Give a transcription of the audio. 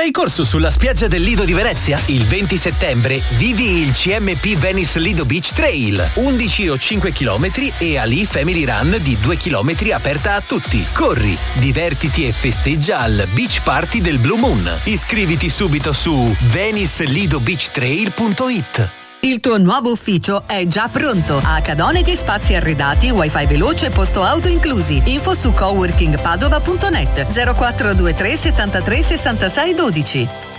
Farai corso sulla spiaggia del Lido di Venezia? Il 20 settembre vivi il CMP Venice Lido Beach Trail, 11 o 5 km e Ali Family Run di 2 km aperta a tutti. Corri, divertiti e festeggia al Beach Party del Blue Moon. Iscriviti subito su venicelidobbeachtrail.it. Il tuo nuovo ufficio è già pronto. A Cadoneghi spazi arredati, wifi veloce e posto auto inclusi. Info su coworkingpadova.net 0423 73 66 12.